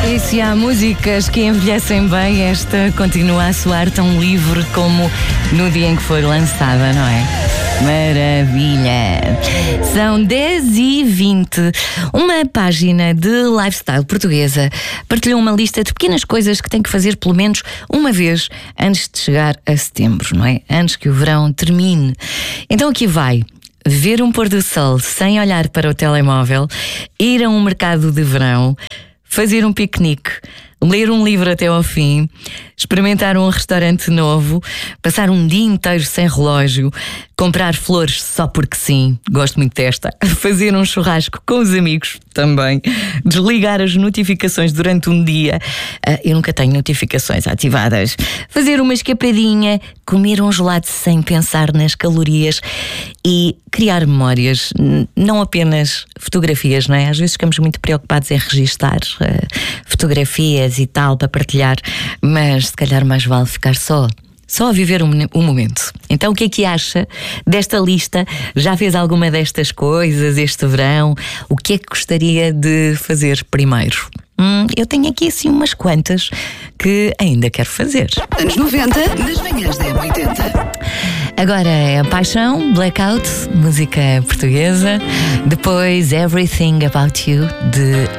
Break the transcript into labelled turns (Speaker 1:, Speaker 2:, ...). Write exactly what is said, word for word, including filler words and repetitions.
Speaker 1: E se há músicas que envelhecem bem, esta continua a soar tão livre como no dia em que foi lançada, não é? Maravilha! São dez e vinte. Uma página de lifestyle portuguesa partilhou uma lista de pequenas coisas que tem que fazer pelo menos uma vez antes de chegar a setembro, não é? Antes que o verão termine. Então aqui vai. Ver um pôr do sol sem olhar para o telemóvel, ir a um mercado de verão, fazer um piquenique, ler um livro até ao fim, experimentar um restaurante novo, passar um dia inteiro sem relógio, comprar flores só porque sim, gosto muito desta, fazer um churrasco com os amigos também, desligar as notificações durante um dia, uh, eu nunca tenho notificações ativadas, fazer uma escapadinha, comer um gelado sem pensar nas calorias e criar memórias, não apenas fotografias, não é? Às vezes ficamos muito preocupados em registar uh, fotografias e tal para partilhar, mas se calhar mais vale ficar só Só a viver um, um momento. Então o que é que acha desta lista? Já fez alguma destas coisas este verão? O que é que gostaria de fazer primeiro? Hum, eu tenho aqui assim umas quantas que ainda quero fazer.
Speaker 2: Anos noventa, nas manhãs da M oitenta.
Speaker 1: Agora é a Paixão, Blackout, música portuguesa. Depois Everything About You, de